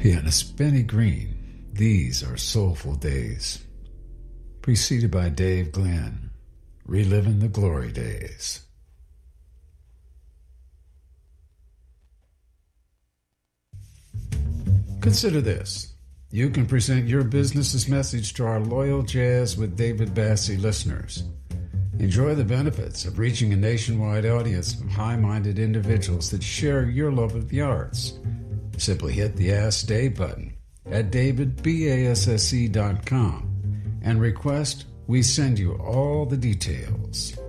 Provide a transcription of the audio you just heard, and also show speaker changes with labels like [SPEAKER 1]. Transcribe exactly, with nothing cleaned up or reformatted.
[SPEAKER 1] Pianist Benny Green, These Are Soulful Days. Preceded by Dave Glenn, Reliving the Glory Days. Consider this. You can present your business's message to our loyal Jazz with David Bassey listeners. Enjoy the benefits of reaching a nationwide audience of high-minded individuals that share your love of the arts. Simply hit the Ask Dave button at david basse dot com and request we send you all the details.